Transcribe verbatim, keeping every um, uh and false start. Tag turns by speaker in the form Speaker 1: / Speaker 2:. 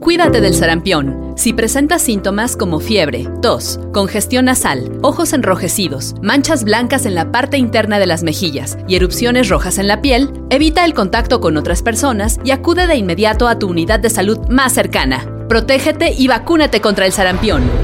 Speaker 1: Cuídate del sarampión. Si presentas síntomas como fiebre, tos, congestión nasal, ojos enrojecidos, manchas blancas en la parte interna de las mejillas y erupciones rojas en la piel, evita el contacto con otras personas y acude de inmediato a tu unidad de salud más cercana. Protégete y vacúnate contra el sarampión.